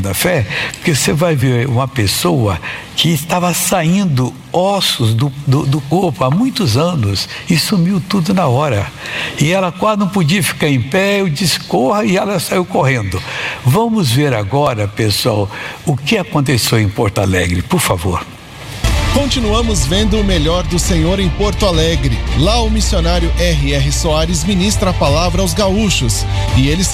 da fé, porque você vai ver uma pessoa que estava saindo ossos do corpo há muitos anos e sumiu tudo na hora. E ela quase não podia ficar em pé, eu disse, corra, e ela saiu correndo. Vamos ver agora, pessoal, o que aconteceu em Porto Alegre, por favor. Continuamos vendo o melhor do Senhor em Porto Alegre. Lá o missionário R.R. Soares ministra a palavra aos gaúchos e eles